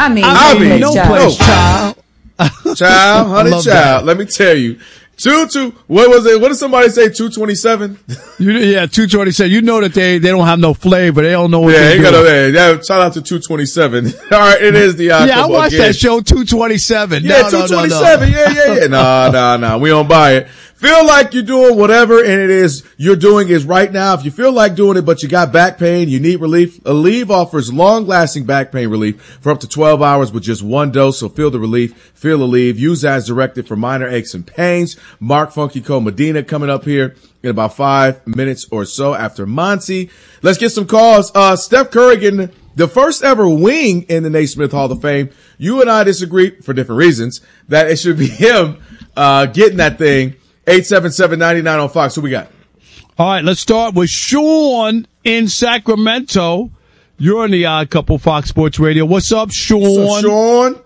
No place, child. Child, honey, child. That. Let me tell you. What was it? What did somebody say? 227? Yeah, 227. You know that they don't have no flavor. They don't know what they're doing. Yeah, shout out to 227. All right, it is the Yeah, I watched that show, 227. Yeah, 227. Yeah. No. We don't buy it. Feel like you're doing whatever you're doing is right now. If you feel like doing it, but you got back pain, you need relief. Aleve offers long-lasting back pain relief for up to 12 hours with just one dose. So feel the relief. Feel Aleve. Use as directed for minor aches and pains. Mark Funky Cole Medina coming up here in about 5 minutes or so after Monty. Let's get some calls. Steph Curry getting the first ever wing in the Naismith Hall of Fame. You and I disagree for different reasons that it should be him, getting that thing. 877-99 on Fox. Who we got? All right, let's start with Sean in Sacramento. You're on the Odd Couple Fox Sports Radio. What's up, Sean? What's up, Sean?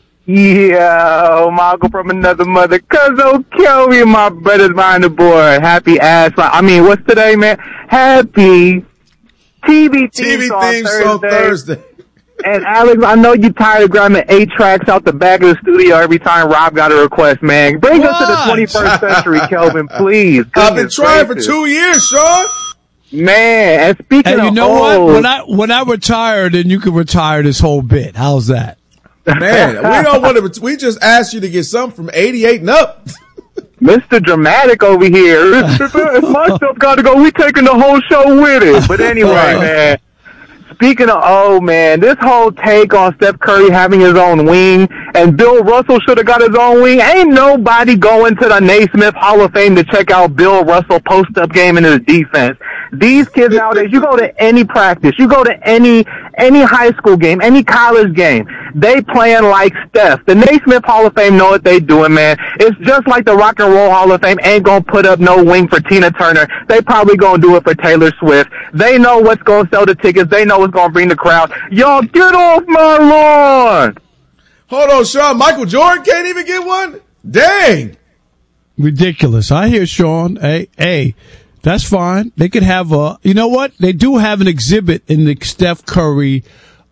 Yo, Marco from another mother. Cuzzo, kill me, my brother's behind the board. Happy what's today, man? Happy TV theme song Thursday. And Alex, I know you're tired of grabbing 8 tracks out the back of the studio every time Rob got a request, man. Bring us to the 21st century, Kelvin, please. I've been trying for 2 years, Sean. Man, and speaking of you know what? When I retire, then you can retire this whole bit. How's that? Man, we don't want to. We just asked you to get something from 88 and up. Mr. Dramatic over here. If my stuff got to go, we taking the whole show with it. But anyway, man. Speaking of, this whole take on Steph Curry having his own wing and Bill Russell should have got his own wing. Ain't nobody going to the Naismith Hall of Fame to check out Bill Russell post-up game in his defense. These kids nowadays, you go to any practice, you go to any high school game, any college game, they playing like Steph. The Naismith Hall of Fame know what they doing, man. It's just like the Rock and Roll Hall of Fame ain't gonna put up no wing for Tina Turner. They probably gonna do it for Taylor Swift. They know what's gonna sell the tickets. They know what's gonna bring the crowd. Y'all get off my lawn! Hold on, Sean. Michael Jordan can't even get one? Dang! Ridiculous. I hear Sean. Hey. That's fine. They could have you know what? They do have an exhibit in the Steph Curry,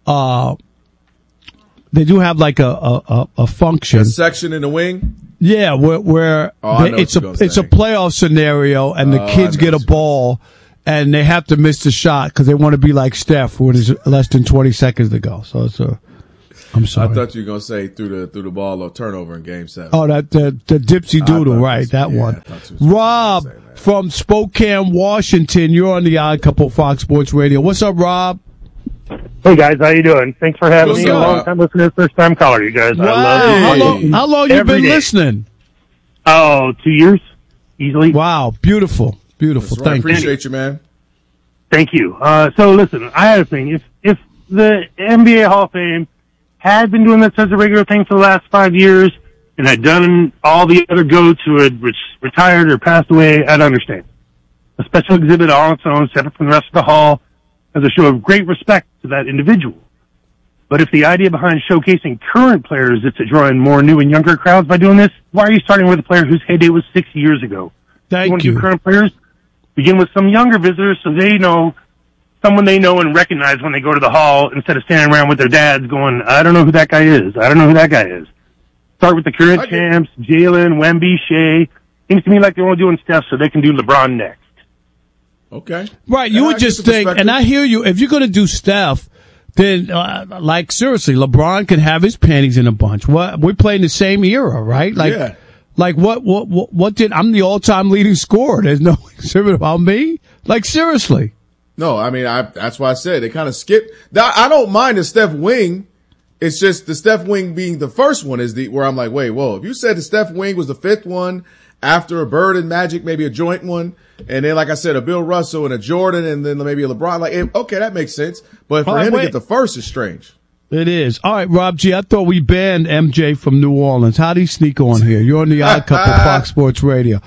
they do have like a function. A section in the wing? Yeah, where it's a playoff scenario and the kids get a ball and they have to miss the shot because they want to be like Steph when it's less than 20 seconds to go. So I'm sorry. I thought you were gonna say through the ball or turnover in Game 7. Oh, the dipsy doodle, right? That one. Rob from Spokane, Washington. You're on the Odd Couple Fox Sports Radio. What's up, Rob? Hey guys, how you doing? Thanks for having me. A long time listener, first time caller, you guys. Wow. I love you. How long you been listening? Oh, 2 years, easily. Wow, beautiful. Right. Thank you. Appreciate you, man. Thank you. So listen, I had a thing. If the NBA Hall of Fame had been doing this as a regular thing for the last 5 years and had done all the other goats who had retired or passed away, I'd understand. A special exhibit on its own, separate from the rest of the hall, as a show of great respect to that individual. But if the idea behind showcasing current players is to draw in more new and younger crowds by doing this, why are you starting with a player whose heyday was 6 years ago? Thank you. Want to do current players? Begin with some younger visitors so they know someone they know and recognize when they go to the hall instead of standing around with their dads going, I don't know who that guy is. I don't know who that guy is. Start with the current champs, Jalen, Wemby, Shea. Seems to me like they're only doing Steph so they can do LeBron next. Okay. Right. You would just think, and I hear you, if you're going to do Steph, then, seriously, LeBron can have his panties in a bunch. We're playing the same era, right? Yeah. Like what I'm the all-time leading scorer. There's no exhibit about me? Like, seriously. No, I mean, that's why I said they kind of skipped. I don't mind the Steph wing. It's just the Steph wing being the first one is where I'm like, wait, whoa. If you said the Steph wing was the fifth one after a Bird and Magic, maybe a joint one, and then, like I said, a Bill Russell and a Jordan and then maybe a LeBron, okay, that makes sense. But for him to get the first is strange. It is. All right, Rob G., I thought we banned MJ from New Orleans. How do you sneak on here? You're on the Odd Couple Fox Sports Radio.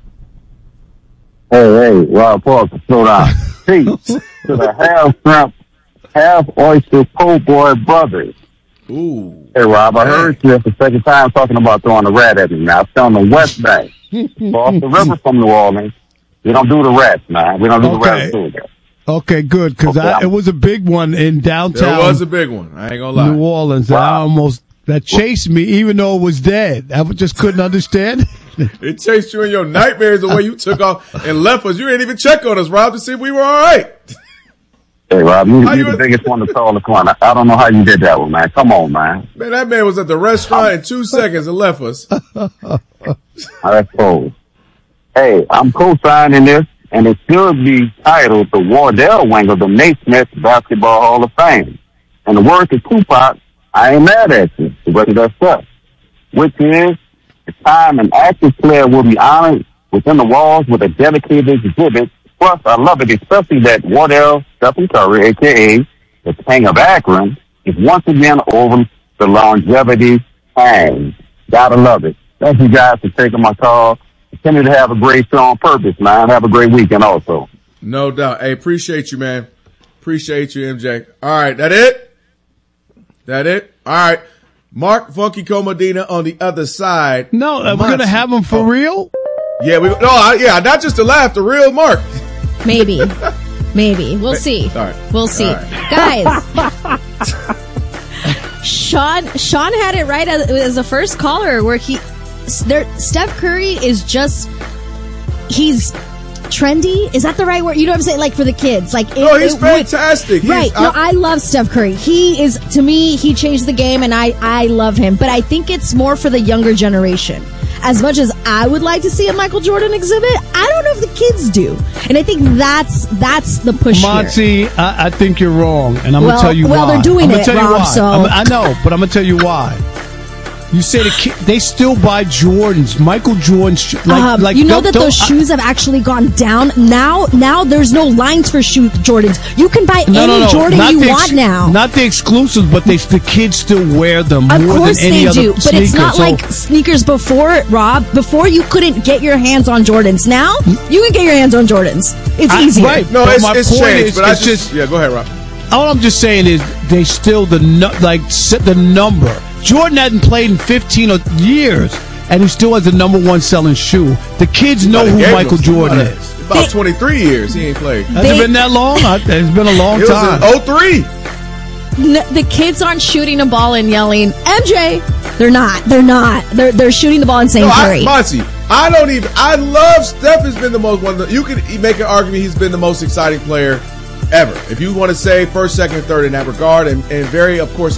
Hey, Rob Paul, slow down. Peace to the half shrimp, half oyster po' boy brothers. Ooh. Hey, Rob, I heard you for the second time talking about throwing a rat at me. Now, it's on the West Bank. Off the river from New Orleans. We don't do the rats, man. We don't do the rats either. Okay, good, because it was a big one in downtown. It was a big one. I ain't gonna lie. New Orleans. Wow. That chased me, even though it was dead. I just couldn't understand. It chased you in your nightmares the way you took off and left us. You didn't even check on us, Rob, to see if we were all right. Hey, Rob, you're the biggest one to call the corner. I don't know how you did that one, man. Come on, man. Man, that man was at the restaurant in 2 seconds and left us. That's cool. Hey, I'm co-signing this, and it should be titled the Wardell Wing of the Naismith Basketball Hall of Fame. And the word to Tupac, I ain't mad at you, whether that's stuff, which is the time an active player will be honored within the walls with a dedicated exhibit. Plus, I love it, especially that Wardell Stephen Curry, a.k.a. the King of Akron, is once again over the longevity hang. Gotta love it. Thank you guys for taking my call. Continue to have a great show on purpose, man. Have a great weekend also. No doubt. Hey, appreciate you, man. Appreciate you, MJ. All right, that it? All right. Mark Funky Comodina on the other side. No, we're going to have him for real? Yeah, not just to laugh, the real Mark. Maybe. We'll see. All right. We'll see. Right. Guys. Sean had it right as the first caller where Steph Curry is he's trendy. Is that the right word? You know what I'm saying? Like for the kids. He's fantastic. Right. I love Steph Curry. To me, he changed the game and I love him. But I think it's more for the younger generation. As much as I would like to see a Michael Jordan exhibit, I don't know if the kids do. And I think that's the push Monty, here. I think you're wrong. And I'm going to tell you why. Well, they're doing it, Rob, so. I know, but I'm going to tell you why. You say they still buy Jordans. Michael Jordan's you know that those shoes have actually gone down. Now there's no lines for Jordans. You can buy any Jordan you want now. Not the exclusives, but the kids still wear them more than any other. Of course they do, but it's not like sneakers before, Rob. Before you couldn't get your hands on Jordans. Now you can get your hands on Jordans. It's easier. Right. No, it's changed. But yeah, go ahead, Rob. All I'm just saying is they still the number. Jordan hadn't played in 15 years, and he still has the number one selling shoe. The kids know who Michael Jordan is. About 23 years he ain't played. Has it been that long? It's been a long time. It was in 03. The kids aren't shooting a ball and yelling, MJ. They're not. They're shooting the ball and saying Curry. Monty, I love Steph has been the most one. You could make an argument he's been the most exciting player ever. If you want to say first, second, third in that regard, and very, of course,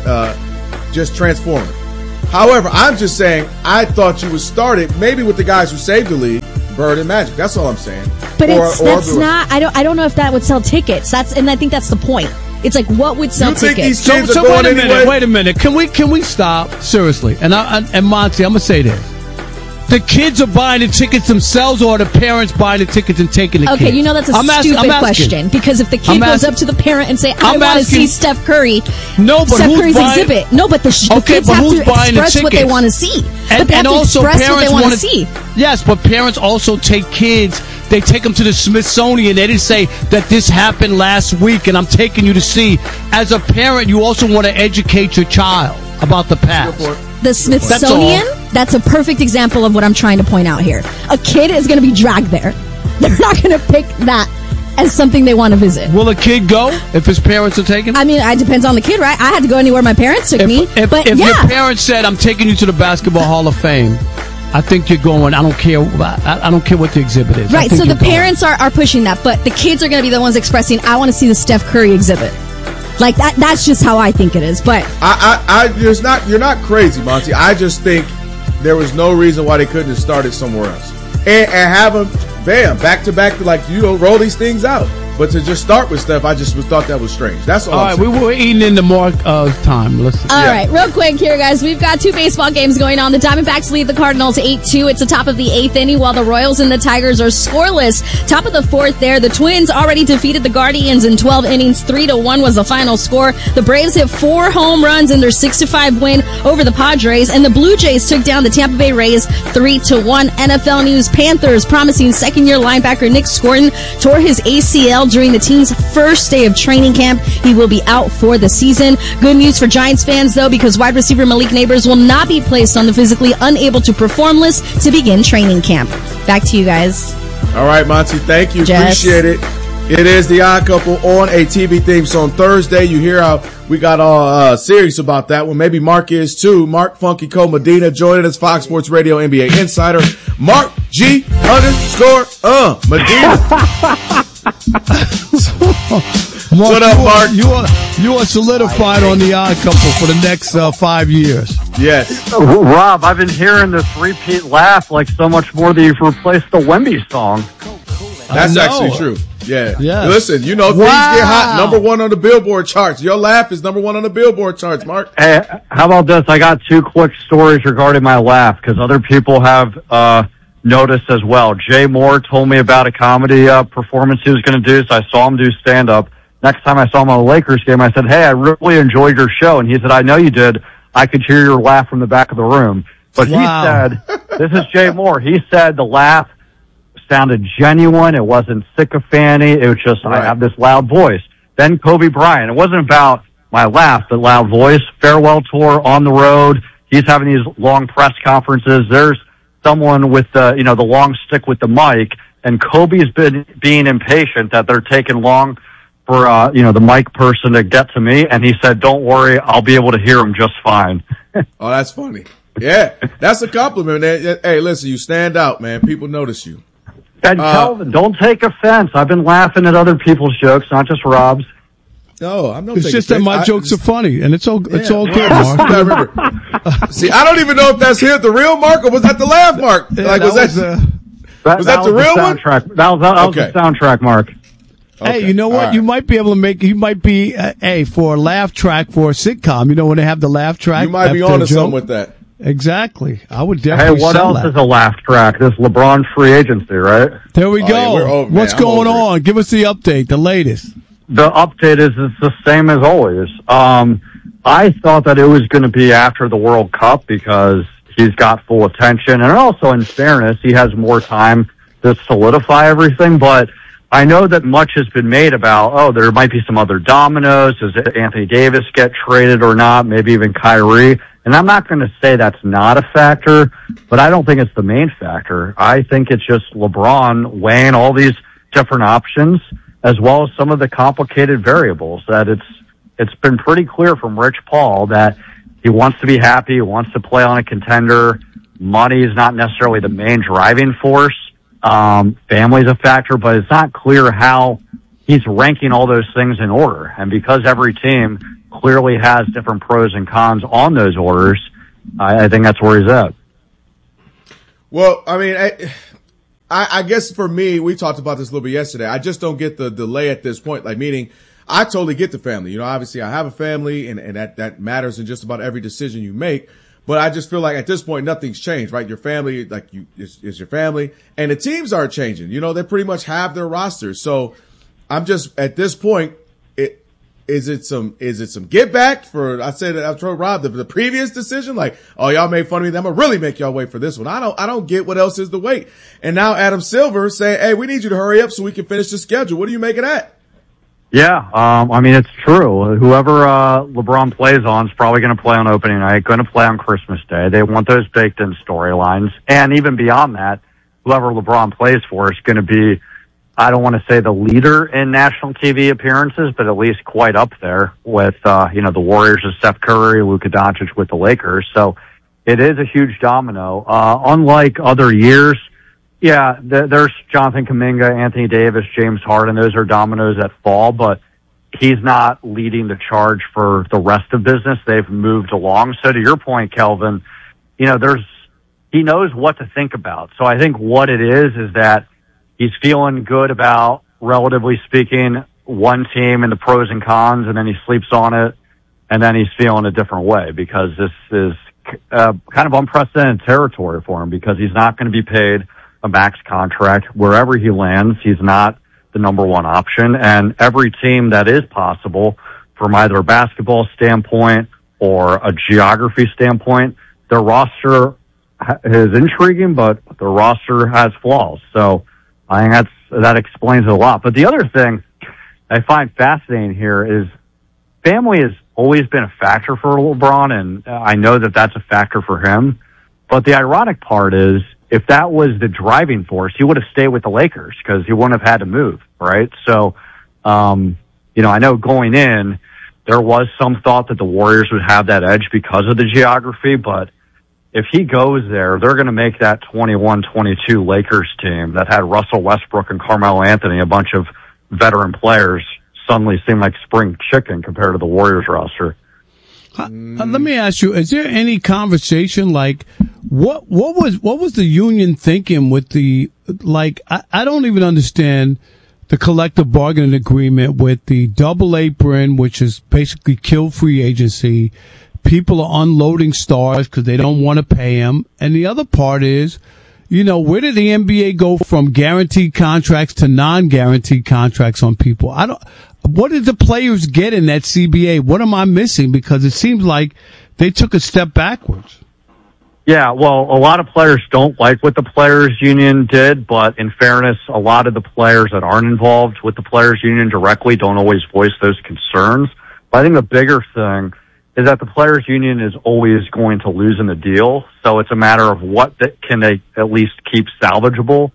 just transformative. However, I'm just saying I thought you would start it maybe with the guys who saved the league, Bird and Magic. That's all I'm saying. But that's not. I don't know if that would sell tickets. And I think that's the point. It's like what would sell tickets. Think these kids are going anyway? Wait a minute. Can we stop seriously? And Monty, I'm gonna say this. The kids are buying the tickets themselves, or the parents buying the tickets and taking the kids? Okay, you know that's a stupid question. Because if the kid goes up to the parent and say, I want to see Steph Curry, Steph Curry's exhibit. No, but the kids have to express what they want to see. But they have to express what they want to see. Yes, but parents also take kids. They take them to the Smithsonian. They didn't say that this happened last week and I'm taking you to see. As a parent, you also want to educate your child about the past. The Smithsonian, that's a perfect example of what I'm trying to point out here. A kid is going to be dragged there. They're not going to pick that as something they want to visit. Will a kid go if his parents are taking him? I mean, it depends on the kid, right? I had to go anywhere my parents took me. If your parents said, I'm taking you to the Basketball Hall of Fame, I think you're going. I don't care what the exhibit is. Right, so the parents are pushing that, but the kids are going to be the ones expressing, I want to see the Steph Curry exhibit. Like that's just how I think it is. But you're not crazy, Monty. I just think there was no reason why they couldn't have started somewhere else and have them, bam, back to back, roll these things out. But to just start with Steph, I just thought that was strange. That's all. All right, we were eating into Mark time. All right, real quick here, guys. We've got 2 baseball games going on. The Diamondbacks lead the Cardinals 8-2. It's the top of the 8th inning, while the Royals and the Tigers are scoreless. Top of the 4th there. The Twins already defeated the Guardians in 12 innings. 3-1 was the final score. The Braves hit 4 home runs in their 6-5 win over the Padres, and the Blue Jays took down the Tampa Bay Rays 3-1. NFL news: Panthers promising second-year linebacker Nick Scorton tore his ACL during the team's first day of training camp. He will be out for the season. Good news for Giants fans, though, because wide receiver Malik Nabers will not be placed on the physically unable to perform list to begin training camp. Back to you guys. All right, Monty. Thank you. Jess. Appreciate it. It is The Odd Couple on a TV theme song Thursday. You hear how we got all serious about that one. Maybe Mark is too. Mark Funky Cole Medina joining us, Fox Sports Radio NBA insider. Mark G _Medina. What up, Mark? You are solidified on The Odd Couple for the next 5 years. Yes. Rob, I've been hearing this repeat laugh like so much more that you've replaced the Wemby song. That's actually true. Yeah. Yes. Listen, things get hot. Number 1 on the Billboard charts. Your laugh is number 1 on the Billboard charts, Mark. Hey, how about this? I got 2 quick stories regarding my laugh because other people have noticed as well. Jay Moore told me about a comedy performance he was going to do, so I saw him do stand-up. Next time I saw him on a Lakers game, I said, hey, I really enjoyed your show. And he said, I know you did. I could hear your laugh from the back of the room. But he said, this is Jay Moore. He said the laugh sounded genuine. It wasn't sycophancy. It was just, I have this loud voice. Then Kobe Bryant. It wasn't about my laugh, but loud voice. Farewell tour on the road. He's having these long press conferences. There's someone with the long stick with the mic, and Kobe's been being impatient that they're taking long for, the mic person to get to me. And he said, don't worry, I'll be able to hear him just fine. Oh, that's funny. Yeah, that's a compliment. Hey, listen, you stand out, man. People notice you. And Kelvin, don't take offense. I've been laughing at other people's jokes, not just Rob's. No, I'm not. It's just that my jokes are funny, and it's all good, Mark. See, I don't even know if that's here, the real Mark, or was that the laugh Mark? Yeah, was that the real one? That was the soundtrack, Mark. Okay. Hey, you know what? Right. You might be able to make. You might be for a laugh track for a sitcom. You know when they have the laugh track. You might be onto something with that. Exactly. I would definitely. Hey, what else is a laugh track? This LeBron free agency, right? There we go. Yeah, what's going on? Give us the update, the latest. The update is it's the same as always. I thought that it was going to be after the World Cup because he's got full attention, and also, in fairness, he has more time to solidify everything. But I know that much has been made about, there might be some other dominoes. Does Anthony Davis get traded or not? Maybe even Kyrie. And I'm not going to say that's not a factor, but I don't think it's the main factor. I think it's just LeBron weighing all these different options as well as some of the complicated variables that it's been pretty clear from Rich Paul that he wants to be happy. He wants to play on a contender. Money is not necessarily the main driving force. Family is a factor, but it's not clear how he's ranking all those things in order. And because every team clearly has different pros and cons on those orders, I think that's where he's at. Well, I mean, I guess for me, we talked about this a little bit yesterday. I just don't get the delay at this point. Like, meaning, I totally get the family. Obviously I have a family and that matters in just about every decision you make. But I just feel like at this point, nothing's changed, right? Your family, is your family, and the teams aren't changing. They pretty much have their rosters. So I'm just, at this point, is it some get back for, I told Rob, the previous decision? Like, oh, y'all made fun of me. I'm going to really make y'all wait for this one. I don't get what else is the wait. And now Adam Silver saying, hey, we need you to hurry up so we can finish the schedule. What do you make of that? Yeah, I mean, it's true. Whoever LeBron plays on is probably going to play on opening night, going to play on Christmas Day. They want those baked-in storylines. And even beyond that, whoever LeBron plays for is going to be, I don't want to say the leader in national TV appearances, but at least quite up there with, the Warriors of Steph Curry, Luka Doncic with the Lakers. So it is a huge domino. Unlike other years, yeah, there's Jonathan Kuminga, Anthony Davis, James Harden. Those are dominoes that fall, but he's not leading the charge for the rest of business. They've moved along. So to your point, Kelvin, he knows what to think about. So I think what it is that he's feeling good about, relatively speaking, one team and the pros and cons, and then he sleeps on it, and then he's feeling a different way because this is kind of unprecedented territory for him because he's not going to be paid a max contract. Wherever he lands, he's not the number one option. And every team that is possible from either a basketball standpoint or a geography standpoint, their roster is intriguing, but the roster has flaws. So I think that explains it a lot. But the other thing I find fascinating here is family has always been a factor for LeBron, and I know that that's a factor for him. But the ironic part is if that was the driving force, he would have stayed with the Lakers because he wouldn't have had to move, right? So, I know going in, there was some thought that the Warriors would have that edge because of the geography, but if he goes there, they're going to make that 21-22 Lakers team that had Russell Westbrook and Carmelo Anthony, a bunch of veteran players, suddenly seem like spring chicken compared to the Warriors roster. Let me ask you, is there any conversation like what was the union thinking with the, like, I don't even understand the collective bargaining agreement with the double apron, which is basically kill free agency. People are unloading stars because they don't want to pay them. And the other part is, where did the NBA go from guaranteed contracts to non-guaranteed contracts on people? What did the players get in that CBA? What am I missing? Because it seems like they took a step backwards. Yeah, well, a lot of players don't like what the players union did, but in fairness, a lot of the players that aren't involved with the players union directly don't always voice those concerns. But I think the bigger thing is that the players union is always going to lose in the deal. So it's a matter of what can they at least keep salvageable,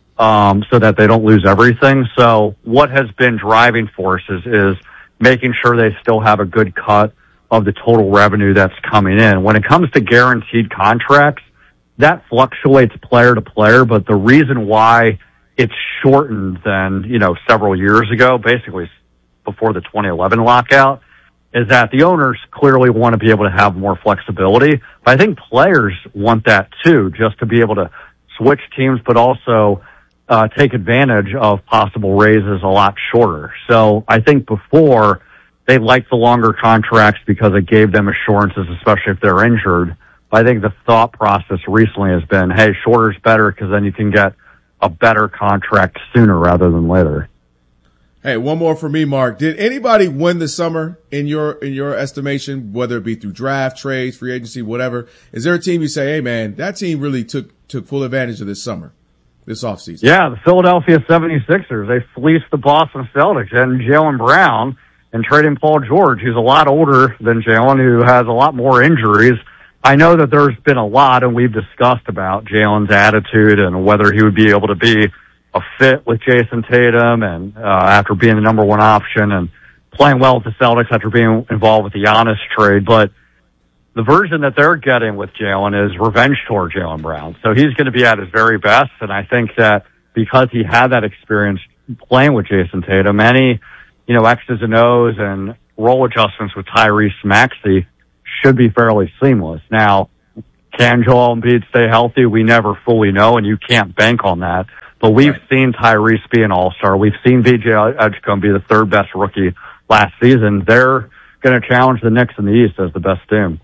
so that they don't lose everything. So what has been driving forces is making sure they still have a good cut of the total revenue that's coming in. When it comes to guaranteed contracts, that fluctuates player to player, but the reason why it's shortened than, several years ago, basically before the 2011 lockout, is that the owners clearly want to be able to have more flexibility. But I think players want that too, just to be able to switch teams, but also take advantage of possible raises a lot shorter. So I think before they liked the longer contracts because it gave them assurances, especially if they're injured. But I think the thought process recently has been, hey, shorter is better because then you can get a better contract sooner rather than later. Hey, one more for me, Mark. Did anybody win the summer in your estimation, whether it be through draft, trades, free agency, whatever? Is there a team you say, hey, man, that team really took full advantage of this summer, this offseason? Yeah, the Philadelphia 76ers. They fleeced the Boston Celtics and Jaylen Brown and trading Paul George, who's a lot older than Jaylen, who has a lot more injuries. I know that there's been a lot, and we've discussed about Jaylen's attitude and whether he would be able to be a fit with Jason Tatum and after being the number one option and playing well with the Celtics after being involved with the Giannis trade. But the version that they're getting with Jaylen is revenge tour Jaylen Brown. So he's going to be at his very best, and I think that because he had that experience playing with Jason Tatum, any X's and O's and role adjustments with Tyrese Maxey should be fairly seamless. Now, can Joel Embiid stay healthy? We never fully know, and you can't bank on that. But we've seen Tyrese be an all-star. We've seen VJ Edgecombe be the third best rookie last season. They're going to challenge the Knicks in the East as the best team.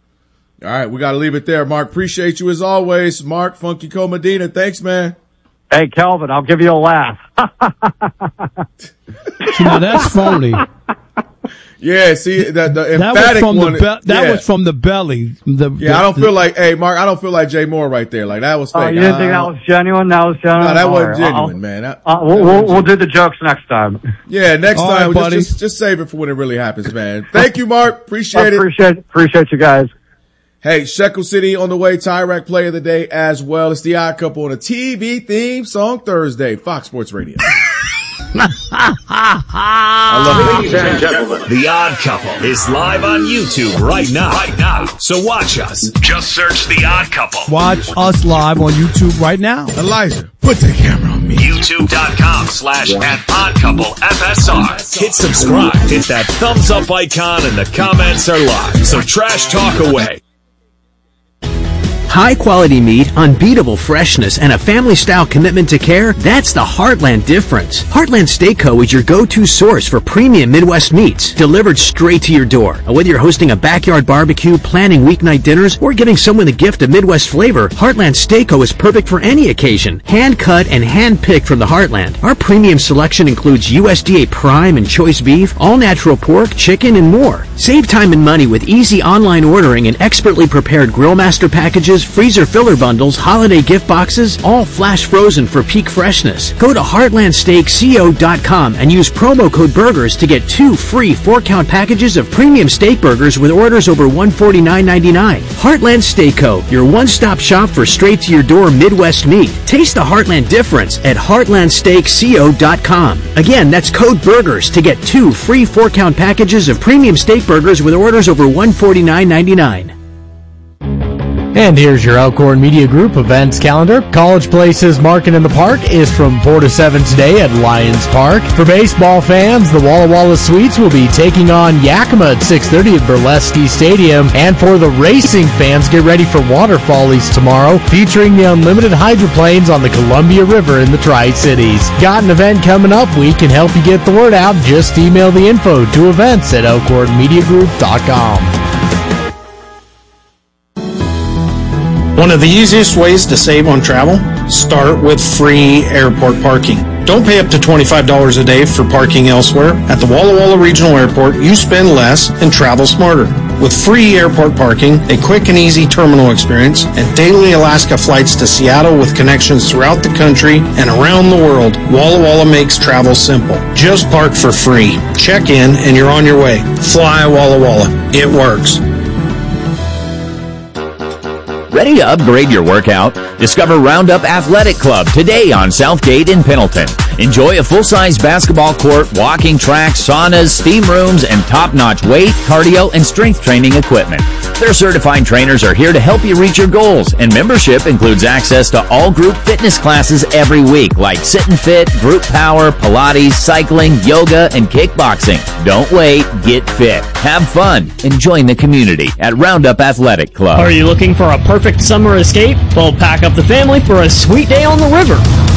All right, we got to leave it there. Mark, appreciate you as always. Mark Funky Cole Medina, thanks, man. Hey, Kelvin, I'll give you a laugh. Now that's phony. Yeah, see, the emphatic one. That was from the belly. I don't feel like, hey, Mark, I don't feel like Jay Moore right there. Like, that was fake. You didn't think that was genuine? That was genuine? No, that wasn't genuine, man. We'll do the jokes next time. Yeah, next time. Right, just save it for when it really happens, man. Thank you, Mark. Appreciate it. Appreciate you guys. Hey, Shekel City on the way. Tyrac Play of the Day as well. It's the Odd Couple on a TV theme song Thursday. Fox Sports Radio. I love it. Ladies and gentlemen, The Odd Couple is live on YouTube right now. So watch us. Just search The Odd Couple. Watch us live on YouTube right now. Elijah, put the camera on me. YouTube.com/@oddcouplefsr. Hit subscribe. Hit that thumbs up icon and the comments are live. So trash talk away. High quality meat, unbeatable freshness, and a family-style commitment to care, that's the Heartland difference. Heartland Steak Co. is your go-to source for premium Midwest meats, delivered straight to your door. Whether you're hosting a backyard barbecue, planning weeknight dinners, or giving someone the gift of Midwest flavor, Heartland Steak Co. is perfect for any occasion. Hand-cut and hand-picked from the Heartland. Our premium selection includes USDA prime and choice beef, all-natural pork, chicken, and more. Save time and money with easy online ordering and expertly prepared grill master packages pizzas, freezer filler bundles, holiday gift boxes, all flash frozen for peak freshness. Go to heartlandsteakco.com and use promo code BURGERS to get 2 free 4-count packages of premium steak burgers with orders over $149.99. Heartland Steak Co., your one-stop shop for straight-to-your-door Midwest meat. Taste the Heartland difference at heartlandsteakco.com. Again, that's code BURGERS to get 2 free 4-count packages of premium steak burgers with orders over $149.99. And here's your Elkhorn Media Group events calendar. College Place's Market in the Park is from 4 to 7 today at Lions Park. For baseball fans, the Walla Walla Sweets will be taking on Yakima at 6:30 at Burlesque Stadium. And for the racing fans, get ready for Water Follies tomorrow, featuring the unlimited hydroplanes on the Columbia River in the Tri-Cities. Got an event coming up? We can help you get the word out. Just email the info to events@elkhornmediagroup.com. One of the easiest ways to save on travel, start with free airport parking. Don't pay up to $25 a day for parking elsewhere. At the Walla Walla Regional Airport, you spend less and travel smarter. With free airport parking, a quick and easy terminal experience, and daily Alaska flights to Seattle with connections throughout the country and around the world, Walla Walla makes travel simple. Just park for free. Check in and you're on your way. Fly Walla Walla. It works. Ready to upgrade your workout? Discover Roundup Athletic Club today on Southgate in Pendleton. Enjoy a full-size basketball court, walking tracks, saunas, steam rooms, and top-notch weight, cardio, and strength training equipment. Their certified trainers are here to help you reach your goals, and membership includes access to all group fitness classes every week, like Sit and Fit, Group Power, Pilates, cycling, yoga, and kickboxing. Don't wait, get fit, have fun, and join the community at Roundup Athletic Club. Are you looking for a perfect summer escape? Well, pack up the family for a sweet day on the river.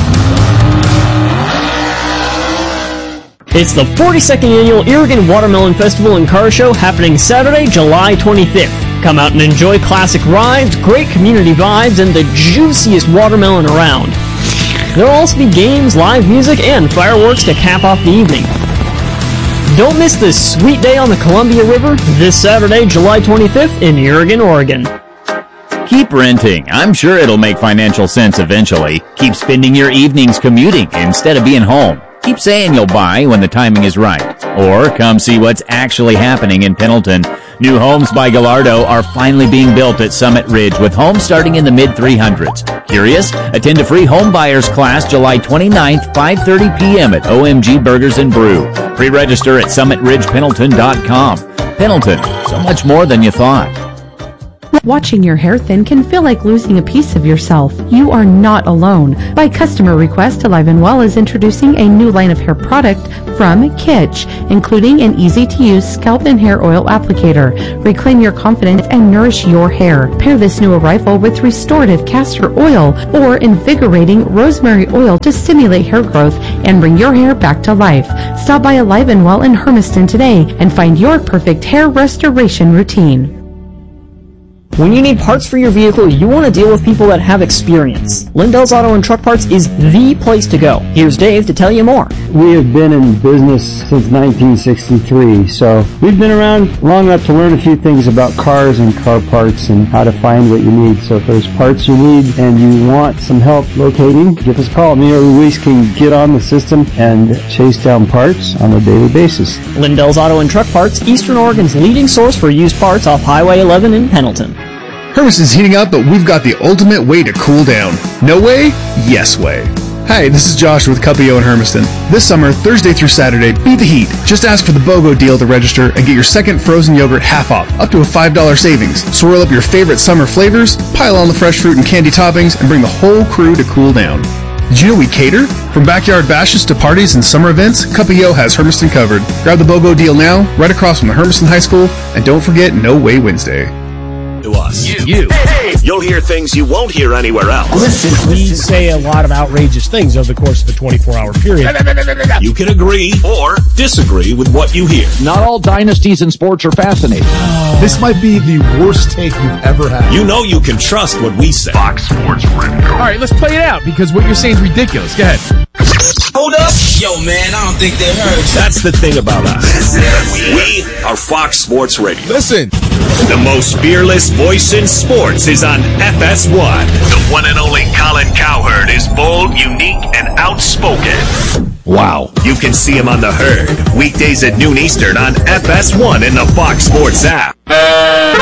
It's the 42nd Annual Irrigan Watermelon Festival and Car Show happening Saturday, July 25th. Come out and enjoy classic rides, great community vibes, and the juiciest watermelon around. There will also be games, live music, and fireworks to cap off the evening. Don't miss this sweet day on the Columbia River this Saturday, July 25th in Irrigan, Oregon. Keep renting. I'm sure it'll make financial sense eventually. Keep spending your evenings commuting instead of being home. Keep saying you'll buy when the timing is right. Or come see what's actually happening in Pendleton. New homes by Gallardo are finally being built at Summit Ridge with homes starting in the mid-300s. Curious? Attend a free home buyers class July 29th, 5:30 p.m. at OMG Burgers and Brew. Pre-register at summitridgependleton.com. Pendleton, so much more than you thought. Watching your hair thin can feel like losing a piece of yourself. You are not alone. By customer request, Alive & Well is introducing a new line of hair product from Kitsch, including an easy-to-use scalp and hair oil applicator. Reclaim your confidence and nourish your hair. Pair this new arrival with restorative castor oil or invigorating rosemary oil to stimulate hair growth and bring your hair back to life. Stop by Alive & Well in Hermiston today and find your perfect hair restoration routine. When you need parts for your vehicle, you want to deal with people that have experience. Lindell's Auto and Truck Parts is the place to go. Here's Dave to tell you more. We have been in business since 1963, so we've been around long enough to learn a few things about cars and car parts and how to find what you need. So if there's parts you need and you want some help locating, give us a call. Me or Luis can get on the system and chase down parts on a daily basis. Lindell's Auto and Truck Parts, Eastern Oregon's leading source for used parts off Highway 11 in Pendleton. Hermiston's heating up, but we've got the ultimate way to cool down. No way? Yes way. Hi, this is Josh with Cuppio in Hermiston. This summer, Thursday through Saturday, beat the heat. Just ask for the BOGO deal to register and get your second frozen yogurt half off, up to a $5 savings. Swirl up your favorite summer flavors, pile on the fresh fruit and candy toppings, and bring the whole crew to cool down. Did you know we cater? From backyard bashes to parties and summer events, Cuppio has Hermiston covered. Grab the BOGO deal now, right across from the Hermiston High School, and don't forget No Way Wednesday. To us. You. Hey. You'll hear things you won't hear anywhere else. Listen, we say a lot of outrageous things over the course of a 24-hour period. You can agree or disagree with what you hear. Not all dynasties in sports are fascinating. This might be the worst take you've ever had. You know you can trust what we say. Fox Sports Radio. All right, let's play it out because what you're saying is ridiculous. Go ahead. Hold Roundup? Yo, man, I don't think they heard you. That's the thing about us. We are Fox Sports Radio. Listen. The most fearless voice in sports is on FS1. The one and only Colin Cowherd is bold, unique, and outspoken. Wow. You can see him on The Herd, weekdays at noon Eastern on FS1 in the Fox Sports app.